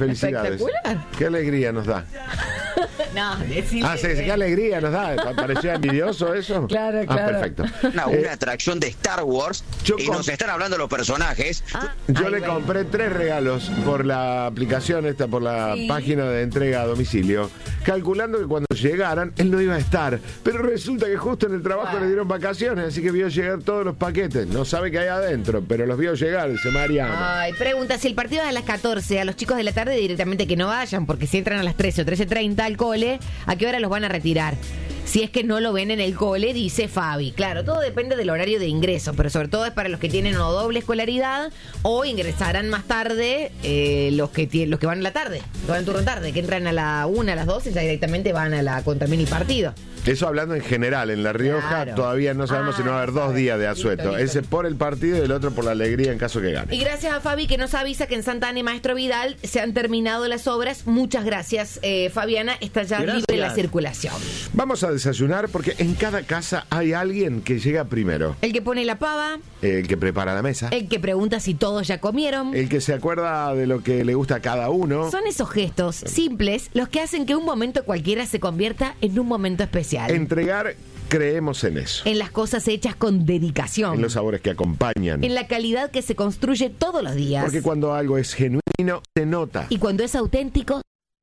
Felicidades. Espectacular. Qué alegría nos da. No, decime. Sí, qué alegría nos da. ¿Parecía envidioso eso? Claro, claro. Perfecto. Una atracción de Star Wars y nos están hablando los personajes. Yo le compré 3 regalos por la aplicación esta, por la página de entrega a domicilio, calculando que cuando llegaran él no iba a estar. Pero resulta que justo en el trabajo le dieron vacaciones, así que vio llegar todos los paquetes. No sabe qué hay adentro, pero los vio llegar, dice Mariana. Ay, pregunta, si el partido es a las 14, a los chicos de la tarde directamente que no vayan, porque si entran a las 13 o 13:30 al cole, ¿a qué hora los van a retirar? Si es que no lo ven en el cole, dice Fabi. Claro, todo depende del horario de ingreso, pero sobre todo es para los que tienen o doble escolaridad o ingresarán más tarde los que van a la tarde, que van en turno tarde, que entran a la 1, a las 12 y ya directamente van a la contra mini partido. Eso hablando en general, en La Rioja Claro. todavía no sabemos si no va a haber 2 días de asueto. Listo. Ese por el partido y el otro por la alegría en caso que gane. Y gracias a Fabi que nos avisa que en Santa Ana y Maestro Vidal se han terminado las obras. Muchas gracias, Fabiana. Está ya libre la circulación. Vamos a desayunar porque en cada casa hay alguien que llega primero. El que pone la pava, El que prepara la mesa. el que pregunta si todos ya comieron. El que se acuerda de lo que le gusta a cada uno. Son esos gestos simples los que hacen que un momento cualquiera se convierta en un momento especial. Entregar, creemos en eso. En las cosas hechas con dedicación. En los sabores que acompañan. En la calidad que se construye todos los días. Porque cuando algo es genuino, se nota. Y cuando es auténtico,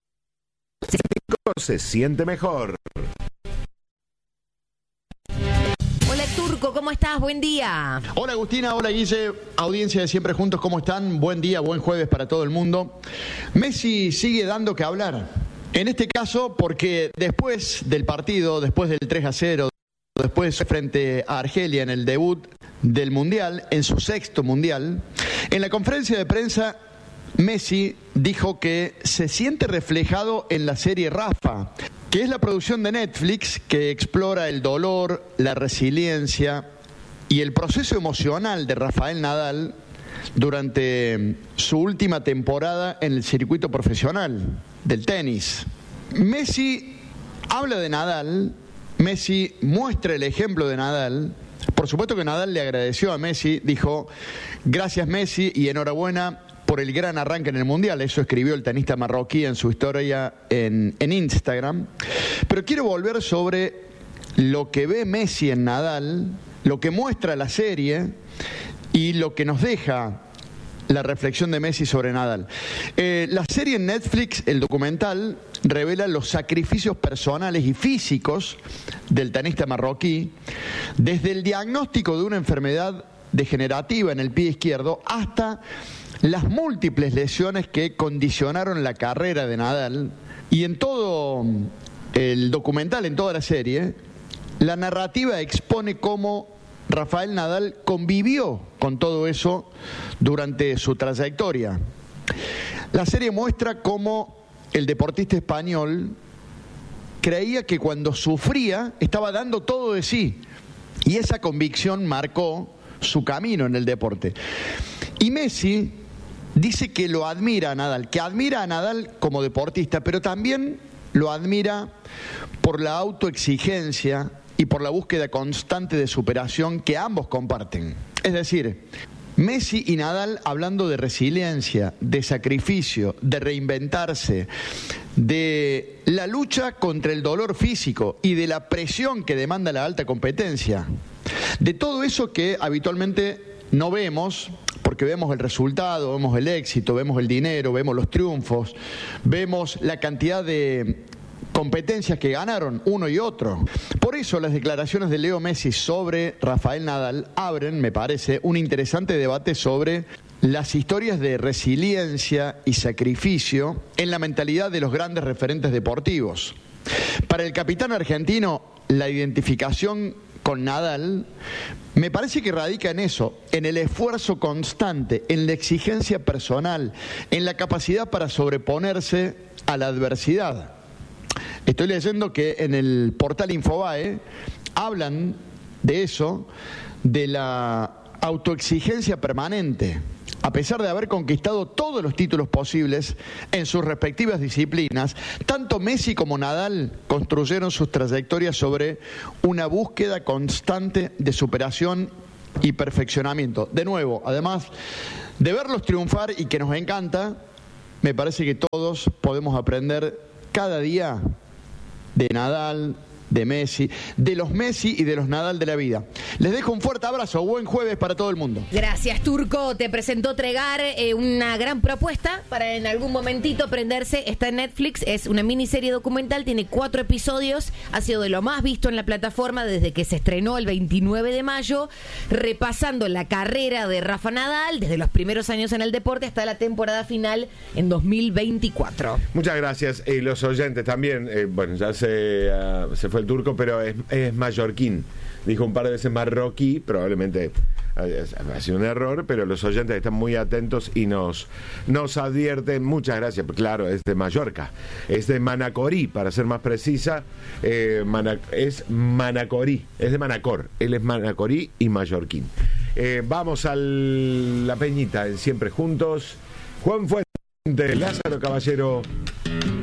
Se siente mejor. Hola Turco, ¿cómo estás? Buen día. Hola Agustina, hola Guille, audiencia de Siempre Juntos, ¿cómo están? Buen día, buen jueves para todo el mundo. Messi sigue dando que hablar. En este caso, porque después del partido, después del 3-0, después frente a Argelia en el debut del Mundial, en su 6º Mundial, en la conferencia de prensa, Messi dijo que se siente reflejado en la serie Rafa, que es la producción de Netflix que explora el dolor, la resiliencia y el proceso emocional de Rafael Nadal durante su última temporada en el circuito profesional del tenis. Messi habla de Nadal, Messi muestra el ejemplo de Nadal. Por supuesto que Nadal le agradeció a Messi, dijo, gracias Messi y enhorabuena por el gran arranque en el Mundial. Eso escribió el tenista marroquí en su historia en Instagram. Pero quiero volver sobre lo que ve Messi en Nadal, lo que muestra la serie y lo que nos deja la reflexión de Messi sobre Nadal. La serie en Netflix, el documental, revela los sacrificios personales y físicos del tenista marroquí, desde el diagnóstico de una enfermedad degenerativa en el pie izquierdo hasta las múltiples lesiones que condicionaron la carrera de Nadal. Y en todo el documental, en toda la serie, la narrativa expone cómo Rafael Nadal convivió con todo eso durante su trayectoria. La serie muestra cómo el deportista español creía que cuando sufría estaba dando todo de sí, y esa convicción marcó su camino en el deporte. Y Messi dice que lo admira a Nadal, que admira a Nadal como deportista, pero también lo admira por la autoexigencia y por la búsqueda constante de superación que ambos comparten. Es decir, Messi y Nadal hablando de resiliencia, de sacrificio, de reinventarse, de la lucha contra el dolor físico y de la presión que demanda la alta competencia. De todo eso que habitualmente no vemos, porque vemos el resultado, vemos el éxito, vemos el dinero, vemos los triunfos, vemos la cantidad de competencias que ganaron uno y otro. Por eso las declaraciones de Leo Messi sobre Rafael Nadal abren, me parece, un interesante debate sobre las historias de resiliencia y sacrificio en la mentalidad de los grandes referentes deportivos. Para el capitán argentino, la identificación con Nadal me parece que radica en eso, en el esfuerzo constante, en la exigencia personal, en la capacidad para sobreponerse a la adversidad. Estoy leyendo que en el portal Infobae hablan de eso, de la autoexigencia permanente. A pesar de haber conquistado todos los títulos posibles en sus respectivas disciplinas, tanto Messi como Nadal construyeron sus trayectorias sobre una búsqueda constante de superación y perfeccionamiento. De nuevo, además de verlos triunfar y que nos encanta, me parece que todos podemos aprender cada día de Nadal, de Messi, de los Messi y de los Nadal de la vida. Les dejo un fuerte abrazo, buen jueves para todo el mundo. Gracias, Turco. Te presentó Tregar, una gran propuesta para en algún momentito prenderse. Está en Netflix, es una miniserie documental, tiene 4 episodios, ha sido de lo más visto en la plataforma desde que se estrenó el 29 de mayo, repasando la carrera de Rafa Nadal desde los primeros años en el deporte hasta la temporada final en 2024. Muchas gracias. Y los oyentes también, bueno, ya se fue el Turco, pero es mallorquín. Dijo un par de veces marroquí, probablemente ha sido un error, pero los oyentes están muy atentos y nos advierten. Muchas gracias. Claro, es de Mallorca, es de Manacorí, para ser más precisa. Es Manacorí, es de Manacor. Él es Manacorí y mallorquín. Vamos a la Peñita en Siempre Juntos. Juan Fuente, Lázaro Caballero.